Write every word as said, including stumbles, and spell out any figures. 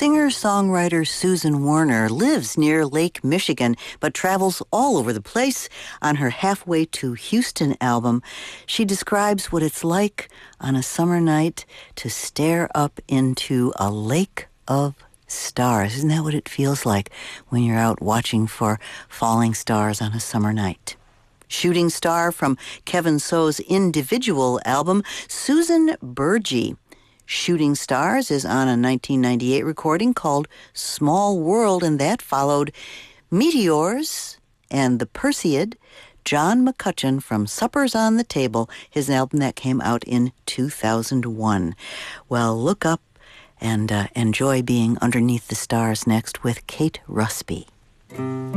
Singer-songwriter Susan Werner lives near Lake Michigan, but travels all over the place. On her Halfway to Houston album, she describes what it's like on a summer night to stare up into a lake of stars. Isn't that what it feels like when you're out watching for falling stars on a summer night? Shooting Star from Kevin So's individual album, Susan Burgee. Shooting Stars is on a nineteen ninety-eight recording called Small World, and that followed Meteors and the Perseid, John McCutcheon from Suppers on the Table, his album that came out in two thousand one. Well, look up and uh, enjoy being underneath the stars next with Kate Rusby.